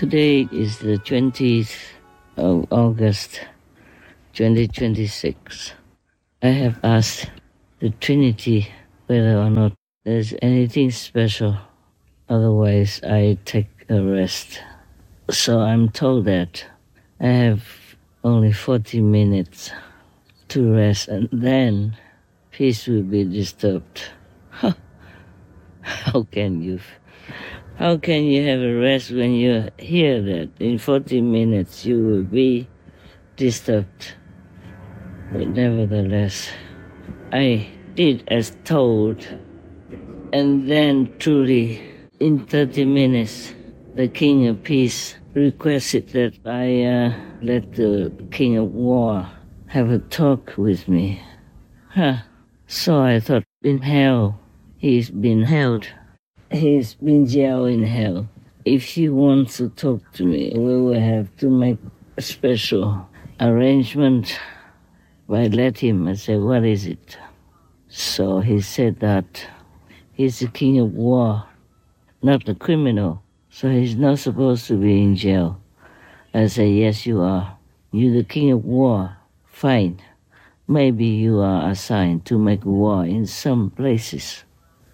Today is the 20th of August, 2026. I have asked the Trinity whether or not there's anything special. Otherwise, I take a rest. So I'm told that I have only 40 minutes to rest, and then peace will be disturbed. How can you have a rest when you hear that in 40 minutes you will be disturbed? But nevertheless, I did as told, and then truly, in 30 minutes, the King of Peace requested that I let the King of War have a talk with me. So I thought, in hell, he's been held. He's been jailed in hell. If he wants to talk to me, we will have to make a special arrangement. I let him. I said, what is it? So he said that he's the King of War, not a criminal. So he's not supposed to be in jail. I said, yes, you are. You're the King of War. Fine. Maybe you are assigned to make war in some places.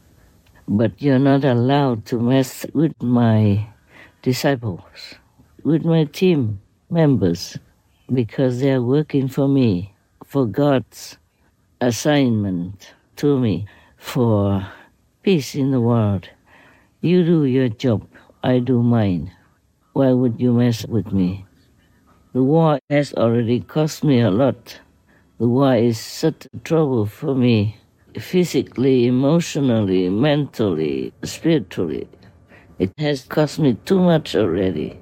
But you're not allowed to mess with my disciples, with my team members, because they're working for me, for God's assignment to me, for peace in the world. You do your job, I do mine. Why would you mess with me? The war has already cost me a lot. The war is such trouble for me, physically, emotionally, mentally, spiritually. It has cost me too much already.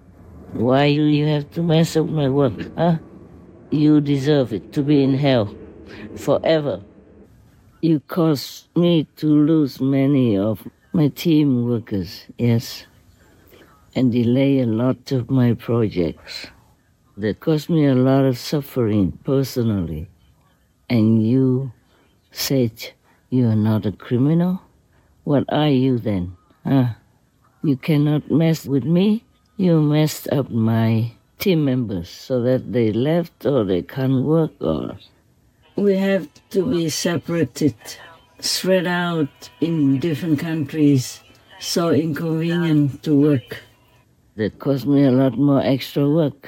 Why do you have to mess up my work, huh? You deserve it, to be in hell forever. You caused me to lose many of my team workers, yes, and delay a lot of my projects. That caused me a lot of suffering personally. And you said you are not a criminal? What are you then? You cannot mess with me? You messed up my team members so that they left or they can't work, or we have to be separated, spread out in different countries, so inconvenient to work. That cost me a lot more extra work.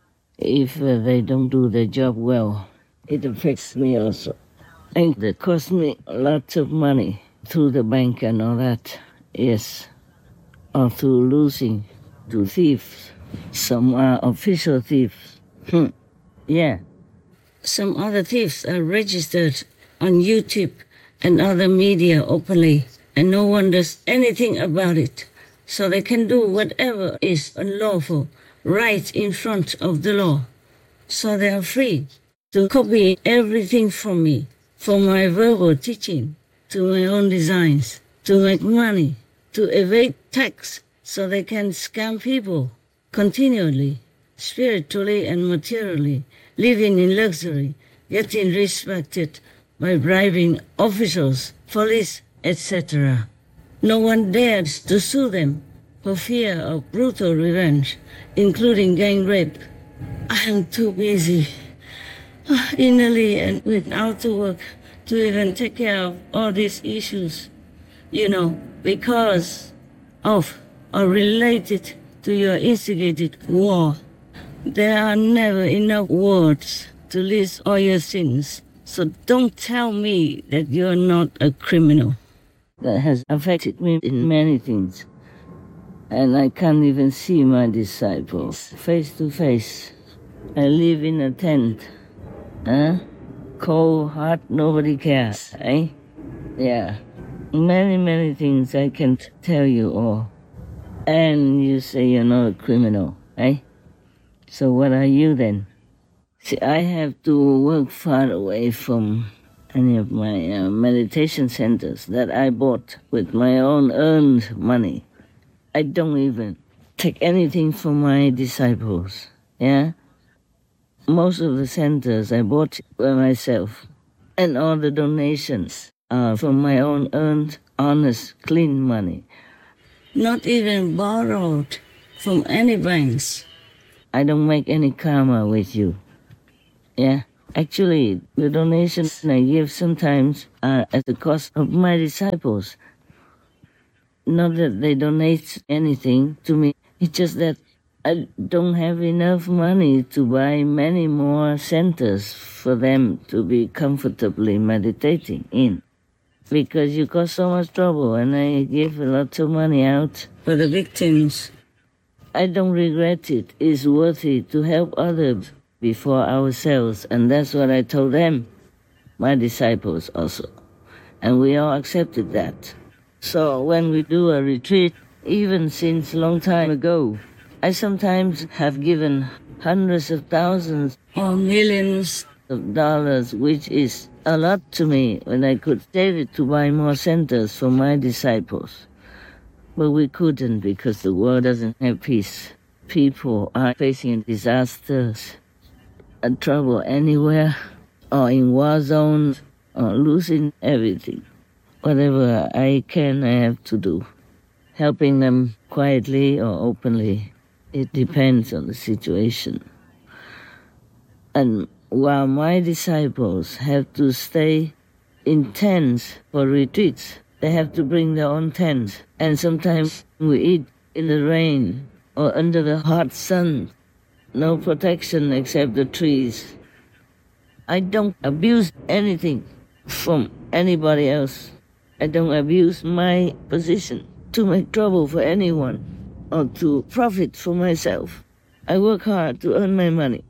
If they don't do their job well, it affects me also. And that cost me lots of money through the bank and all that, yes. Or through losing to thieves, some official thieves. Yeah. Some other thieves are registered on YouTube and other media openly, and no one does anything about it. So they can do whatever is unlawful right in front of the law. So they are free to copy everything from me, from my verbal teaching, to my own designs, to make money, to evade tax, so they can scam people continually, spiritually and materially, living in luxury, getting respected by bribing officials, police, etc. No one dares to sue them for fear of brutal revenge, including gang rape. I am too busy, innerly and without the work, to even take care of all these issues, because of or related to your instigated war. There are never enough words to list all your sins, so don't tell me that you're not a criminal. That has affected me in many things. And I can't even see my disciples face to face. I live in a tent. Cold, hot, nobody cares, eh? Yeah. Many things I can't tell you all. And you say you're not a criminal, eh? So what are you then? See, I have to work far away from any of my meditation centers that I bought with my own earned money. I don't even take anything from my disciples, yeah? Most of the centers I bought by myself, and all the donations are from my own earned, honest, clean money. Not even borrowed from any banks. I don't make any karma with you. Yeah. Actually, the donations I give sometimes are at the cost of my disciples. Not that they donate anything to me. It's just that I don't have enough money to buy many more centers for them to be comfortably meditating in. Because you cause so much trouble and I give a lot of money out for the victims. I don't regret it. It's worthy to help others before ourselves. And that's what I told them, my disciples also. And we all accepted that. So when we do a retreat, even since a long time ago, I sometimes have given hundreds of thousands or millions of dollars, which is a lot to me when I could save it to buy more centers for my disciples. But we couldn't because the world doesn't have peace. People are facing disasters and trouble anywhere, or in war zones, or losing everything. Whatever I can, I have to do. Helping them quietly or openly, it depends on the situation. And while my disciples have to stay in tents for retreats, they have to bring their own tents. And sometimes we eat in the rain or under the hot sun. No protection except the trees. I don't abuse anything from anybody else. I don't abuse my position to make trouble for anyone or to profit for myself. I work hard to earn my money,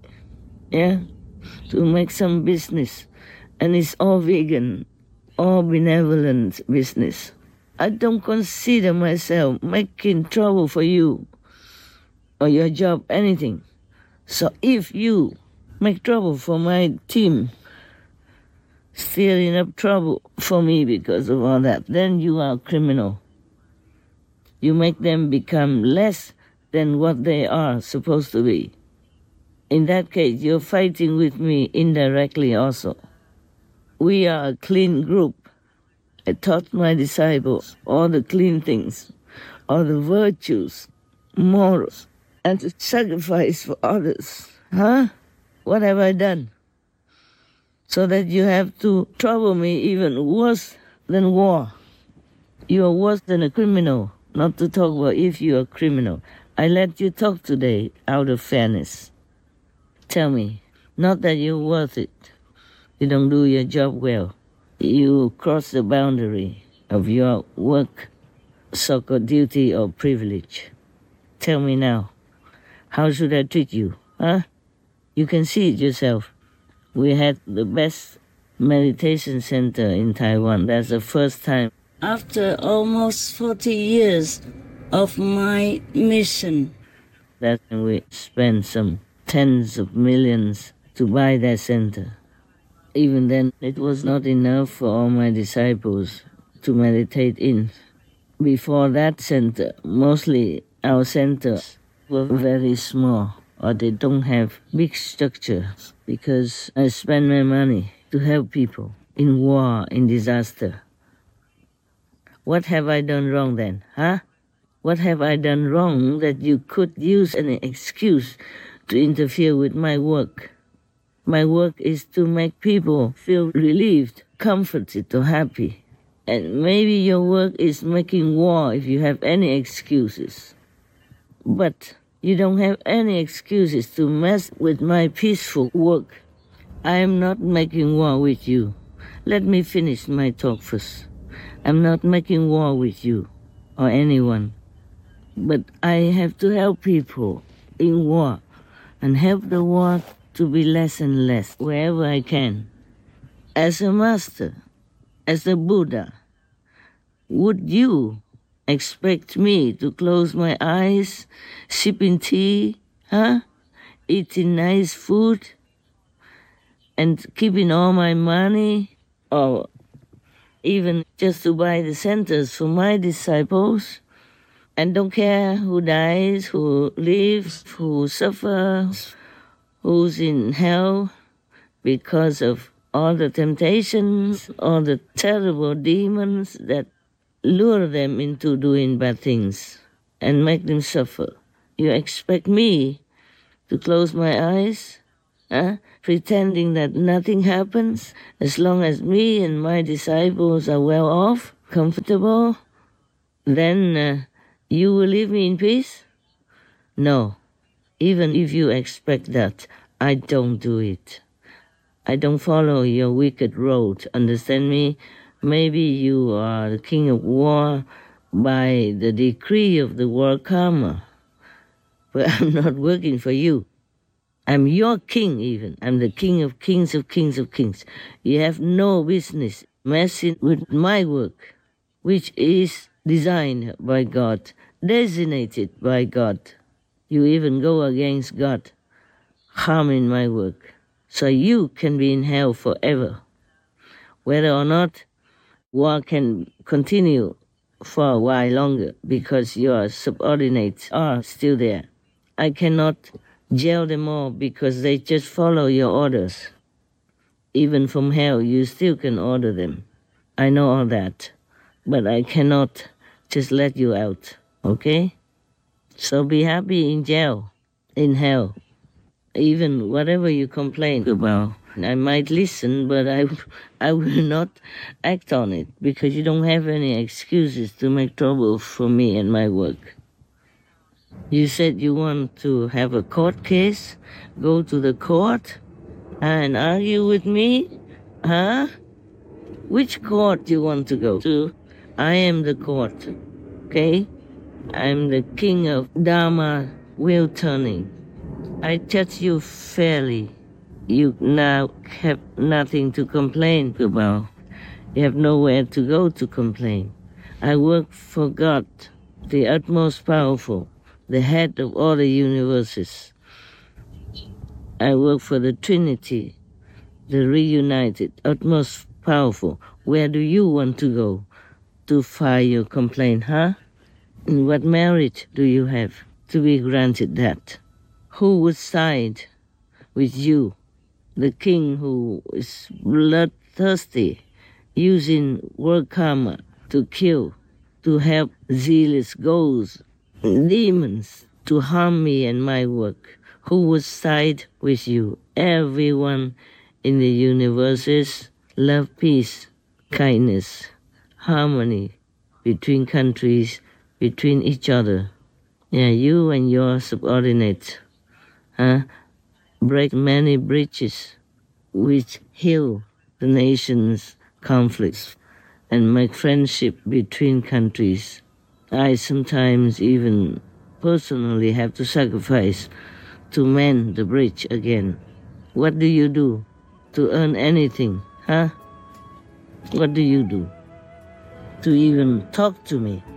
to make some business. And it's all vegan, all benevolent business. I don't consider myself making trouble for you or your job, anything. So if you make trouble for my team, stirring up trouble for me because of all that, then you are a criminal. You make them become less than what they are supposed to be. In that case, you're fighting with me indirectly also. We are a clean group. I taught my disciples all the clean things, all the virtues, morals, and to sacrifice for others. What have I done? So that you have to trouble me even worse than war. You are worse than a criminal, not to talk about if you are a criminal. I let you talk today out of fairness. Tell me, not that you're worth it. You don't do your job well. You cross the boundary of your work, so-called duty or privilege. Tell me now, how should I treat you? You can see it yourself. We had the best meditation center in Taiwan. That's the first time. After almost 40 years of my mission, that we spent some tens of millions to buy that center. Even then, it was not enough for all my disciples to meditate in. Before that center, mostly our centers were very small, or they don't have big structures, because I spend my money to help people in war, in disaster. What have I done wrong then, What have I done wrong that you could use an excuse to interfere with my work? My work is to make people feel relieved, comforted, or happy. And maybe your work is making war if you have any excuses. But you don't have any excuses to mess with my peaceful work. I am not making war with you. Let me finish my talk first. I'm not making war with you or anyone. But I have to help people in war and help the war to be less and less wherever I can. As a master, as a Buddha, would you expect me to close my eyes, sipping tea, eating nice food, and keeping all my money, or even just to buy the centers for my disciples, and don't care who dies, who lives, who suffers, who's in hell because of all the temptations, all the terrible demons that lure them into doing bad things and make them suffer You expect me to close my eyes? Pretending that nothing happens as long as me and my disciples are well off, comfortable? Then you will leave me in peace? No. Even if you expect that, I don't do it. I don't follow your wicked road, understand me? Maybe you are the king of war by the decree of the world karma, but I'm not working for you. I'm your king even. I'm the king of kings of kings of kings. You have no business messing with my work, which is designed by God, designated by God. You even go against God, harming my work. So you can be in hell forever. Whether or not war can continue for a while longer because your subordinates are still there. I cannot jail them all because they just follow your orders. Even from hell, you still can order them. I know all that. But I cannot just let you out, okay? So be happy in jail, in hell. Even whatever you complain about, I might listen, but I will not act on it because you don't have any excuses to make trouble for me and my work. You said you want to have a court case, go to the court and argue with me? Huh? Which court do you want to go to? I am the court, okay? I'm the king of Dharma wheel turning. I judge you fairly. You now have nothing to complain about. You have nowhere to go to complain. I work for God, the utmost powerful, the head of all the universes. I work for the Trinity, the reunited, utmost powerful. Where do you want to go to file your complaint, huh? And what merit do you have to be granted that? Who would side with you, the king who is bloodthirsty, using world karma to kill, to help zealous ghosts, demons, to harm me and my work? Who would side with you? Everyone in the universes love peace, kindness, harmony between countries, between each other. Yeah, you and your subordinates break many bridges which heal the nation's conflicts and make friendship between countries. I sometimes even personally have to sacrifice to mend the bridge again. What do you do to earn anything, huh? What do you do to even talk to me?